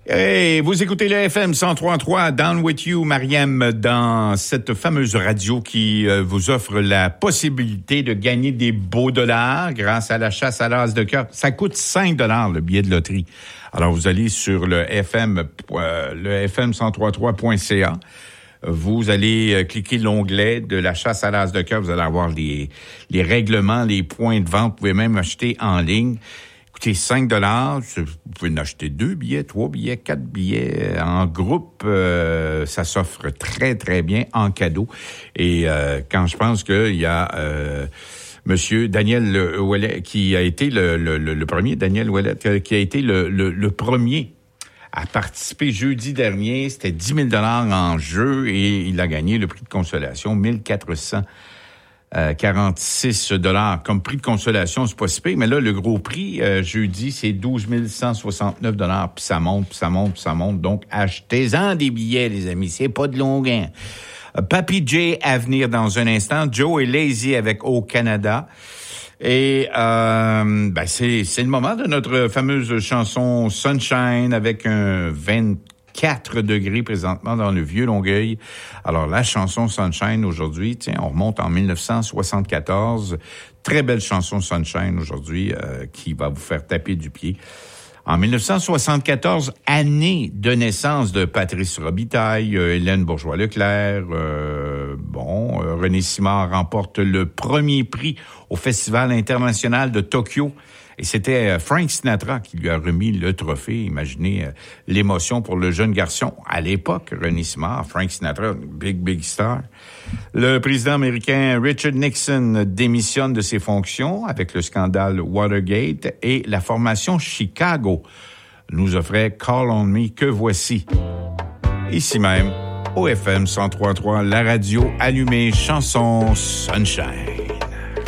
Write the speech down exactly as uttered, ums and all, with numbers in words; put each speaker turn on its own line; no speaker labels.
Hey, vous écoutez le F M cent trois virgule trois, Down With You, Mariam, dans cette fameuse radio qui euh, vous offre la possibilité de gagner des beaux dollars grâce à la chasse à l'as de cœur. Ça coûte cinq dollars le billet de loterie. Alors, vous allez sur le F M, euh, le F M cent trois virgule trois point C A. Vous allez euh, cliquer l'onglet de la chasse à l'as de cœur. Vous allez avoir les, les règlements, les points de vente. Vous pouvez même acheter en ligne. Écoutez, cinq dollars, vous pouvez en acheter deux billets, trois billets, quatre billets en groupe. Euh, ça s'offre très, très bien en cadeau. Et euh, quand je pense qu'il y a euh, Monsieur Daniel Ouellet, qui a été le, le, le, le premier, Daniel Ouellet, qui a été le, le, le premier à participer jeudi dernier. C'était dix mille dollars en jeu et il a gagné le prix de consolation, mille quatre cents quarante-six dollars comme prix de consolation, c'est pas si pire, mais là, le gros prix, euh, jeudi, c'est douze mille cent soixante-neuf dollars, puis ça monte, puis ça monte, puis ça monte. Donc, achetez-en des billets, les amis, c'est pas de longuin. Euh, Papy J à venir dans un instant. Joe est lazy avec Au Canada. Et euh, ben c'est c'est le moment de notre fameuse chanson Sunshine avec un vingt-quatre degrés présentement dans le vieux Longueuil. Alors, la chanson Sunshine aujourd'hui, tiens, on remonte en dix-neuf cent soixante-quatorze. Très belle chanson Sunshine aujourd'hui euh, qui va vous faire taper du pied. En dix-neuf cent soixante-quatorze, année de naissance de Patrice Robitaille, euh, Hélène Bourgeois-Leclerc, euh, bon, euh, René Simard remporte le premier prix au Festival international de Tokyo. Et c'était Frank Sinatra qui lui a remis le trophée. Imaginez euh, l'émotion pour le jeune garçon. À l'époque, René Simard, Frank Sinatra, big, big star. Le président américain Richard Nixon démissionne de ses fonctions avec le scandale Watergate et la formation Chicago nous offrait Call on Me, que voici. Ici même, au F M cent trois virgule trois, la radio allumée, chanson Sunshine.